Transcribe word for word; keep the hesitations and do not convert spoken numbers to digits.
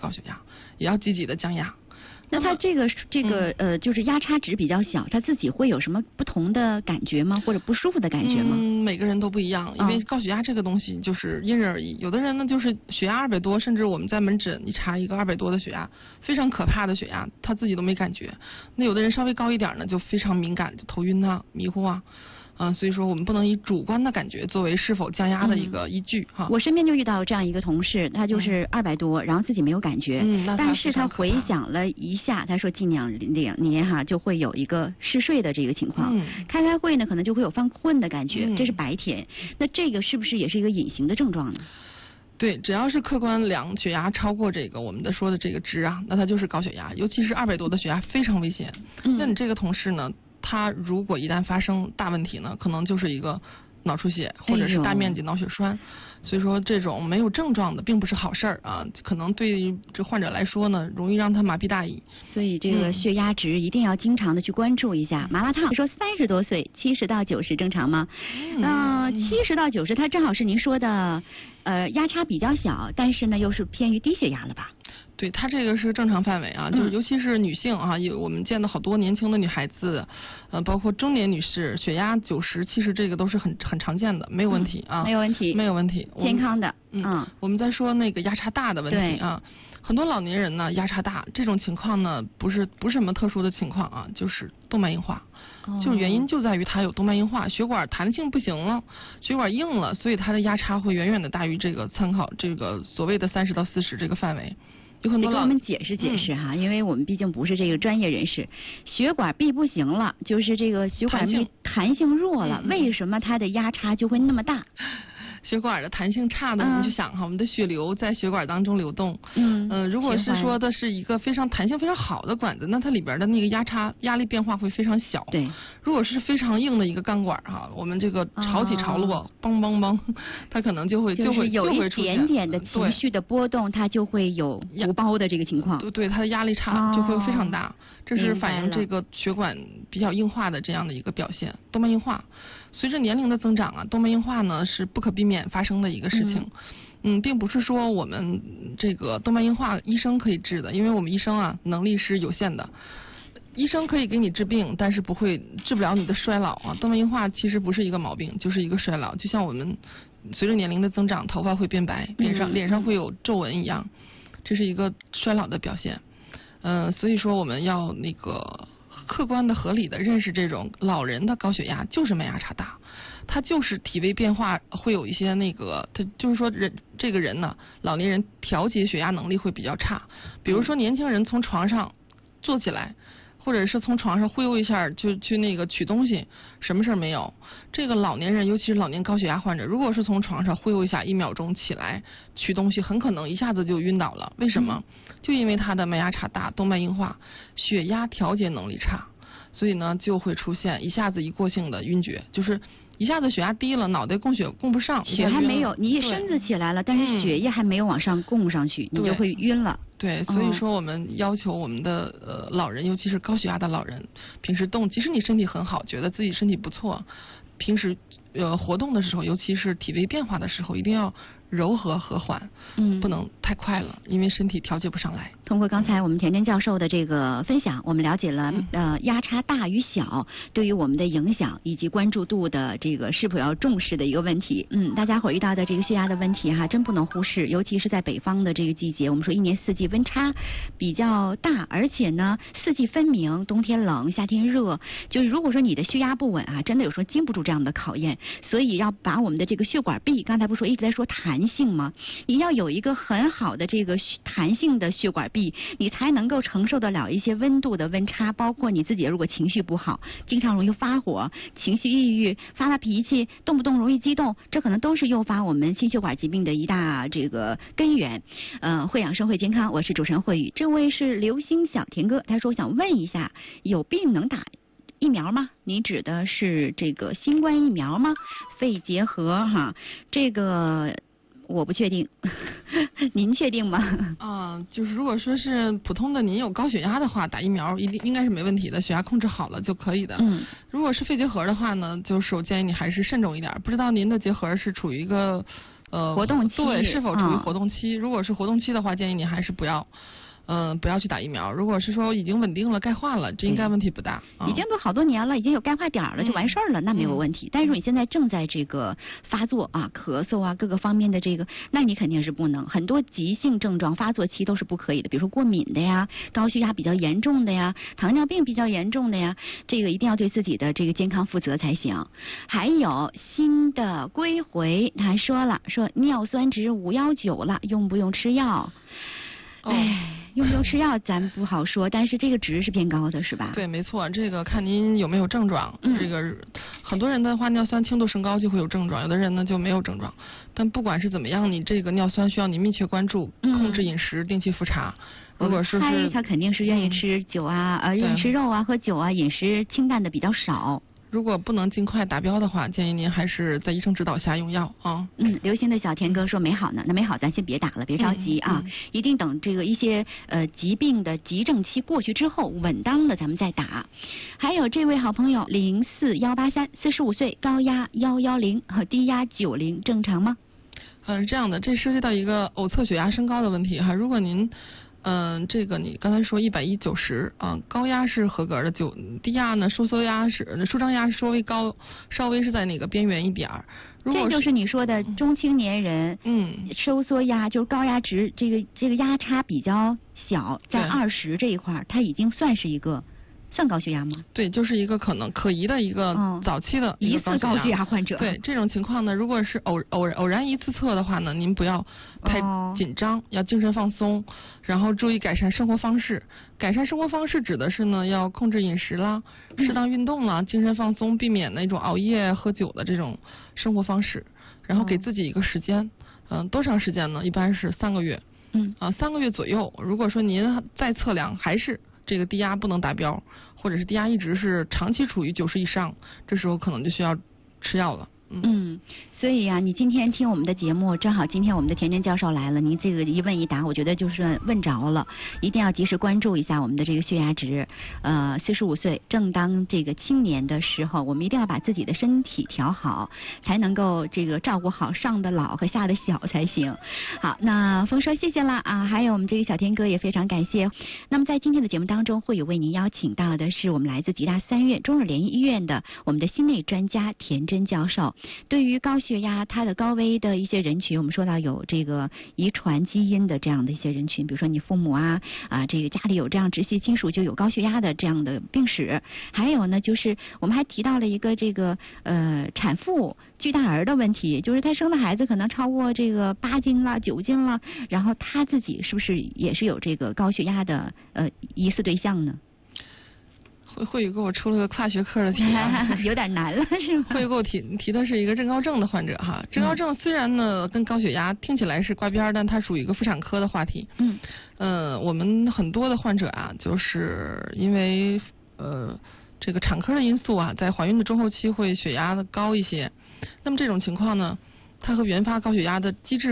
高血压，也要积极的降压。 那他这个这个、嗯、呃，就是压差值比较小，他自己会有什么不同的感觉吗？或者不舒服的感觉吗？ 嗯，每个人都不一样，因为高血压这个东西就是因人而异。有的人呢就是血压二百多，甚至我们在门诊一查一个二百多的血压，非常可怕的血压，他自己都没感觉。那有的人稍微高一点呢，就非常敏感，就头晕啊、迷糊啊。嗯、呃，所以说我们不能以主观的感觉作为是否降压的一个依据哈、嗯。 我身边就遇到这样一个同事，他就是二百多、嗯，然后自己没有感觉， 嗯，那但是他回想了一下，他说近两两年哈就会有一个嗜睡的这个情况，嗯，开开会呢可能就会有犯困的感觉，嗯、这是白天。那这个是不是也是一个隐形的症状呢？ 对，只要是客观量血压超过这个我们的说的这个值啊，那它就是高血压，尤其是二百多的血压非常危险。嗯，那你这个同事呢？他如果一旦发生大问题呢，可能就是一个脑出血或者是大面积脑血栓，哎、所以说这种没有症状的并不是好事儿啊，可能对于这患者来说呢，容易让他麻痹大意。 所以这个血压值一定要经常的去关注一下。嗯、麻辣烫说三十多岁七十到九十正常吗？嗯，七十到九十，它正好是您说的，呃，压差比较小，但是呢又是偏于低血压了吧？ 对，它这个是正常范围啊，就是尤其是女性啊，有我们见到好多年轻的女孩子，呃，包括中年女士，血压九十，其实这个都是很很常见的，没有问题啊， 嗯、没有问题， 没有问题， 健康的， 嗯，嗯我们在说那个压差大的问题啊，很多老年人呢压差大，这种情况呢不是不是什么特殊的情况啊，就是动脉硬化。哦、就是原因就在于它有动脉硬化，血管弹性不行了，血管硬了，所以它的压差会远远的大于这个参考这个所谓的三十到四十这个范围。有很多得跟我们解释解释哈、嗯，因为我们毕竟不是这个专业人士。血管壁不行了，就是这个血管壁弹性弱了，嗯、为什么它的压差就会那么大？ 血管的弹性差呢，我们就想哈，我们的血流在血管当中流动， 嗯， 呃，如果是说的是一个非常弹性非常好的管子，那它里边的那个压差压力变化会非常小。 对， 如果是非常硬的一个钢管哈，我们这个潮起潮落，梆梆梆，它可能就会就会有一点点的情绪的波动，它就会有鼓包的这个情况。 对对，它的压力差就会非常大，这是反映这个血管比较硬化的这样的一个表现。动脉硬化，随着年龄的增长啊，动脉硬化呢是不可避免发生的一个事情。嗯, 嗯，并不是说我们这个动脉硬化医生可以治的，因为我们医生啊能力是有限的。医生可以给你治病，但是不会治不了你的衰老啊。动脉硬化其实不是一个毛病，就是一个衰老，就像我们随着年龄的增长，头发会变白，脸上脸上会有皱纹一样，这是一个衰老的表现。嗯、呃，所以说我们要那个客观的、合理的认识这种老人的高血压就是脉压差大，他就是体位变化会有一些那个，他就是说人这个人呢，老年人调节血压能力会比较差。比如说年轻人从床上坐起来，或者是从床上忽悠一下就去那个取东西，什么事儿没有。这个老年人，尤其是老年高血压患者，如果是从床上忽悠一下，一秒钟起来取东西，很可能一下子就晕倒了。为什么？嗯、就因为他的脉压差大，动脉硬化，血压调节能力差，所以呢就会出现一下子一过性的晕厥，就是一下子血压低了，脑袋供血供不上， 血还没有，你身子起来了，但是血液还没有往上供上去，嗯、你就会晕了。 对，所以说我们要求我们的呃老人，尤其是高血压的老人，平时动，即使你身体很好，觉得自己身体不错，平时呃活动的时候，尤其是体位变化的时候，一定要柔和和缓，嗯，不能太快了，因为身体调节不上来。 通过刚才我们田真教授的这个分享，我们了解了、嗯、呃压差大与小对于我们的影响以及关注度的这个是否要重视的一个问题。嗯，大家伙遇到的这个血压的问题哈，真不能忽视，尤其是在北方的这个季节，我们说一年四季温差比较大，而且呢四季分明，冬天冷，夏天热，就是如果说你的血压不稳啊，真的有时候经不住这样的考验，所以要把我们的这个血管壁，刚才不是说一直在说弹性吗？你要有一个很好的这个弹性的血管壁，你才能够承受得了一些温度的温差，包括你自己如果情绪不好，经常容易发火，情绪抑郁，发发脾气，动不动容易激动，这可能都是诱发我们心血管疾病的一大这个根源。呃，慧养生会健康，我是主持人慧宇。这位是流星小田哥，他说想问一下，有病能打疫苗吗？你指的是这个新冠疫苗吗？肺结核哈，这个我不确定，您确定吗？ 啊、呃，就是如果说是普通的您有高血压的话，打疫苗一定应该是没问题的，血压控制好了就可以的。嗯，如果是肺结核的话呢，就是我建议你还是慎重一点。不知道您的结核是处于一个呃活动期对是否处于嗯活动期。如果是活动期的话，建议你还是不要。嗯、呃，不要去打疫苗。如果是说已经稳定了、钙化了，这应该问题不大。 嗯、已经都好多年了，已经有钙化点了，就完事儿了，嗯、那没有问题。嗯、但是你现在正在这个发作啊，咳嗽啊，各个方面的这个，那你肯定是不能。很多急性症状发作期都是不可以的，比如说过敏的呀，高血压比较严重的呀，糖尿病比较严重的呀，这个一定要对自己的这个健康负责才行。还有新的归回，他还说了，说尿酸值五幺九了，用不用吃药？哎，用不用吃药咱不好说，但是这个值是偏高的，是吧？ 对，没错，这个看您有没有症状。 嗯、 这个很多人的话，尿酸轻度升高就会有症状，有的人呢就没有症状。但不管是怎么样，你这个尿酸需要你密切关注，控制饮食，定期复查。 嗯、 如果说是他肯定是愿意吃酒啊，呃，愿意吃肉啊，喝酒啊，饮食清淡的比较少。 如果不能尽快达标的话，建议您还是在医生指导下用药啊。 嗯，流行的小田哥说没好呢，那没好咱先别打了，别着急啊， 嗯嗯、 一定等这个一些呃疾病的急症期过去之后，稳当了咱们再打。还有这位好朋友零四幺八三，四十五岁，高压幺幺零和低压九零，正常吗？ 嗯，是这样的，这涉及到一个偶测血压升高的问题哈。如果您嗯，这个你刚才说一百一九十啊，高压是合格的，九低压呢，收缩压是舒张压是稍微高，稍微是在那个边缘一点儿。 这就是你说的中青年人， 嗯， 收缩压就是高压值，这个这个压差比较小，在二十这一块，它已经算是一个。算高血压吗？ 对，就是一个可能可疑的一个早期的疑似高血压患者。 对这种情况呢，如果是偶偶偶然一次测的话呢，您不要太紧张，哦、要精神放松，然后注意改善生活方式。改善生活方式指的是呢，要控制饮食啦，适当运动啦，嗯、精神放松，避免那种熬夜、喝酒的这种生活方式。然后给自己一个时间，嗯、呃，多长时间呢？一般是三个月。 嗯啊，三个月左右。如果说您再测量还是这个低压不能达标，或者是低压一直是长期处于九十以上，这时候可能就需要吃药了。嗯, 嗯，所以呀、啊，你今天听我们的节目，正好今天我们的田真教授来了，您这个一问一答，我觉得就是问着了，一定要及时关注一下我们的这个血压值。呃，四十五岁正当这个青年的时候，我们一定要把自己的身体调好，才能够这个照顾好上的老和下的小才行。好，那丰说谢谢了啊，还有我们这个小天哥也非常感谢。那么在今天的节目当中，会有为您邀请到的是我们来自吉大三院中日联医院的我们的心内专家田真教授。对于高血压，它的高危的一些人群，我们说到有这个遗传基因的这样的一些人群，比如说你父母啊啊，这个家里有这样直系亲属就有高血压的这样的病史。还有呢，就是我们还提到了一个这个呃产妇巨大儿的问题，就是她生的孩子可能超过这个八斤了、九斤了，然后她自己是不是也是有这个高血压的呃疑似对象呢？ 会会宇给我出了个跨学科的题、啊， 有点难了是吗？ 会宇给我提提的是一个症高症的患者哈，症高症虽然呢跟高血压听起来是挂边，但它属于一个妇产科的话题。 嗯， 呃，我们很多的患者啊，就是因为呃这个产科的因素啊，在怀孕的中后期会血压的高一些，那么这种情况呢，它和原发高血压的机制